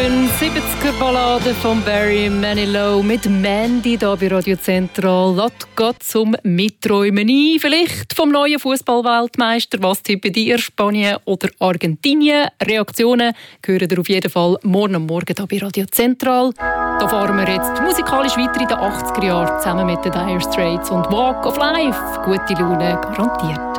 70er-Ballade von Barry Manilow mit Mandy hier bei Radio Zentral. Lädt Gott zum Mitträumen ein. Vielleicht vom neuen Fußball-Weltmeister. Was tippen ihr? Spanien oder Argentinien? Reaktionen hören ihr auf jeden Fall morgen am Morgen hier bei Radio Zentral. Da fahren wir jetzt musikalisch weiter in den 80er Jahren zusammen mit den Dire Straits und Walk of Life. Gute Laune garantiert.